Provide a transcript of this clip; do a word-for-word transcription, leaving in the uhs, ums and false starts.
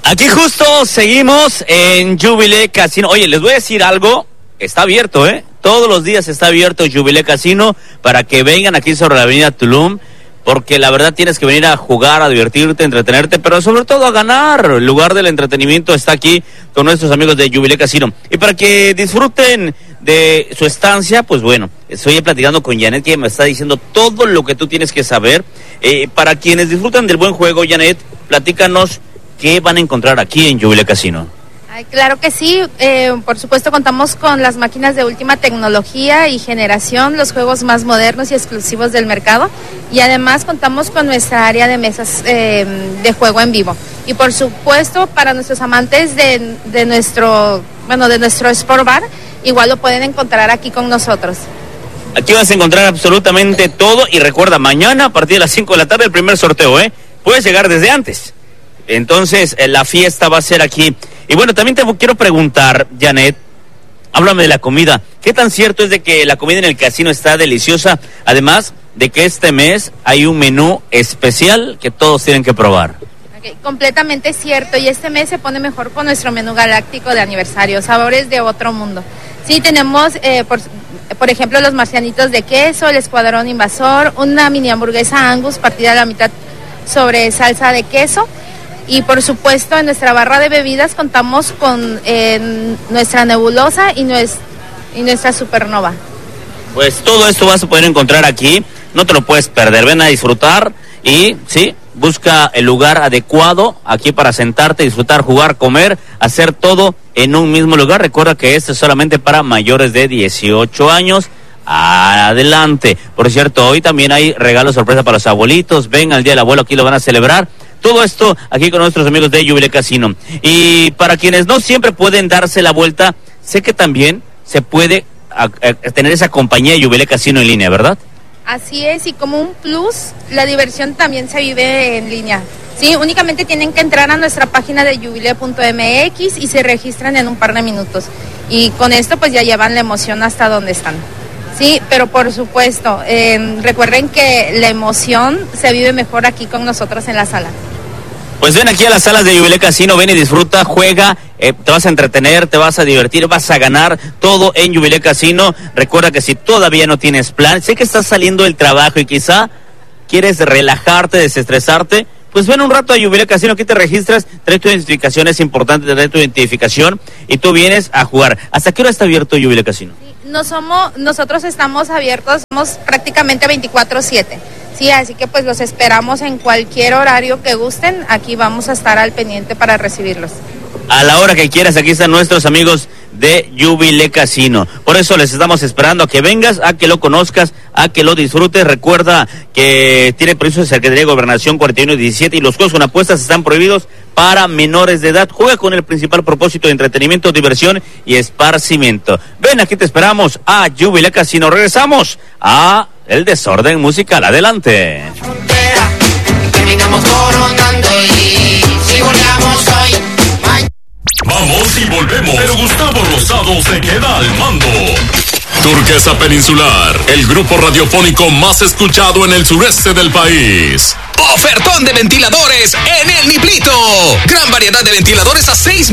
Aquí justo seguimos en Jubilee Casino. Oye, les voy a decir algo, está abierto, ¿eh? Todos los días está abierto Jubilee Casino para que vengan aquí sobre la avenida Tulum, porque la verdad tienes que venir a jugar, a divertirte, a entretenerte, pero sobre todo a ganar. El lugar del entretenimiento está aquí con nuestros amigos de Jubilee Casino. Y para que disfruten de su estancia, pues bueno, estoy platicando con Janet, que me está diciendo todo lo que tú tienes que saber. Eh, para quienes disfrutan del buen juego, Janet, platícanos qué van a encontrar aquí en Jubilee Casino. Ay, claro que sí, eh, por supuesto contamos con las máquinas de última tecnología y generación, los juegos más modernos y exclusivos del mercado, y además contamos con nuestra área de mesas eh, de juego en vivo. Y por supuesto para nuestros amantes de, de nuestro, bueno, de nuestro Sport Bar, igual lo pueden encontrar aquí con nosotros. Aquí vas a encontrar absolutamente todo, y recuerda, mañana a partir de las cinco de la tarde el primer sorteo, ¿eh? Puedes llegar desde antes. Entonces, eh, la fiesta va a ser aquí. Y bueno, también te quiero preguntar, Janet, háblame de la comida. ¿Qué tan cierto es de que la comida en el casino está deliciosa? Además de que este mes hay un menú especial que todos tienen que probar. Okay, completamente cierto, y este mes se pone mejor con nuestro menú galáctico de aniversario, sabores de otro mundo. Sí, tenemos, eh, por, por ejemplo, los marcianitos de queso, el escuadrón invasor, una mini hamburguesa Angus partida a la mitad sobre salsa de queso. Y por supuesto en nuestra barra de bebidas contamos con eh, nuestra nebulosa y, nues, y nuestra supernova. Pues todo esto vas a poder encontrar aquí, no te lo puedes perder, ven a disfrutar y sí, busca el lugar adecuado aquí para sentarte, disfrutar, jugar, comer, hacer todo en un mismo lugar. Recuerda que esto es solamente para mayores de dieciocho años. Adelante. Por cierto, hoy también hay regalos sorpresa para los abuelitos, ven al Día del Abuelo, aquí lo van a celebrar. Todo esto aquí con nuestros amigos de Jubilee Casino. Y para quienes no siempre pueden darse la vuelta, sé que también se puede a, a, tener esa compañía de Jubilee Casino en línea, ¿verdad? Así es, y como un plus, la diversión también se vive en línea. Sí, únicamente tienen que entrar a nuestra página de jubilee punto m x y se registran en un par de minutos. Y con esto pues ya llevan la emoción hasta donde están. Sí, pero por supuesto, eh, recuerden que la emoción se vive mejor aquí con nosotros en la sala. Pues ven aquí a las salas de Jubilee Casino, ven y disfruta, juega, eh, te vas a entretener, te vas a divertir, vas a ganar, todo en Jubilee Casino. Recuerda que si todavía no tienes plan, sé que estás saliendo del trabajo y quizá quieres relajarte, desestresarte, pues ven un rato a Jubilee Casino, aquí te registras, trae tu identificación, es importante traer tu identificación y tú vienes a jugar. ¿Hasta qué hora está abierto Jubilee Casino? No somos, nosotros estamos abiertos, somos prácticamente veinticuatro siete. Sí, así que pues los esperamos en cualquier horario que gusten, aquí vamos a estar al pendiente para recibirlos. A la hora que quieras, aquí están nuestros amigos de Jubilee Casino. Por eso les estamos esperando a que vengas, a que lo conozcas, a que lo disfrutes. Recuerda que tiene permiso de Secretaría de Gobernación cuarenta y uno diecisiete y los juegos con apuestas están prohibidos para menores de edad. Juega con el principal propósito de entretenimiento, diversión y esparcimiento. Ven, aquí te esperamos a Jubilee Casino. Regresamos a el desorden musical. Adelante. Frontera, terminamos coronando y si volvemos hoy. Vamos y volvemos, pero Gustavo Rosado se queda al mando. Turquesa Peninsular, el grupo radiofónico más escuchado en el sureste del país. Ofertón de ventiladores en El Niblito. Gran variedad de ventiladores a seis